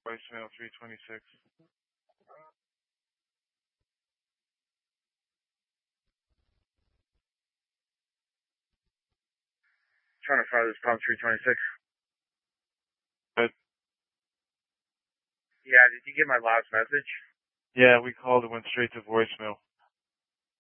Voicemail 326. Trying to find this Palm 326. Good. Yeah, did you get my last message? Yeah, we called. It went straight to voicemail.